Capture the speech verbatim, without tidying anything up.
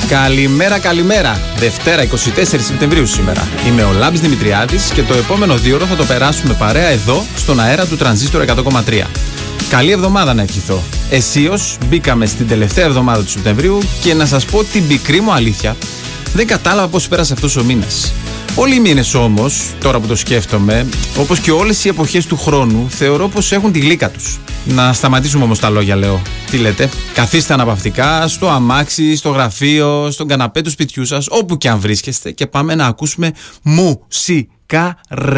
Καλημέρα, καλημέρα. Δευτέρα, εικοστή τέταρτη Σεπτεμβρίου σήμερα. Είμαι ο Λάμπης Δημητριάδης και το επόμενο δύο ώρο θα το περάσουμε παρέα εδώ, στον αέρα του Τρανζίστορ εκατό κόμμα τρία. Καλή εβδομάδα να ευχηθώ. Αισίως μπήκαμε στην τελευταία εβδομάδα του Σεπτεμβρίου και να σας πω την πικρή μου αλήθεια, δεν κατάλαβα πώς πέρασε αυτός ο μήνας. Όλοι οι μήνες όμως, τώρα που το σκέφτομαι, όπως και όλες οι εποχές του χρόνου, θεωρώ πως έχουν τη γλύκα τους. Να σταματήσουμε όμως τα λόγια, λέω. Τι λέτε? Καθίστε αναπαυτικά, στο αμάξι, στο γραφείο, στον καναπέ του σπιτιού σας, όπου και αν βρίσκεστε, και πάμε να ακούσουμε μουσικά.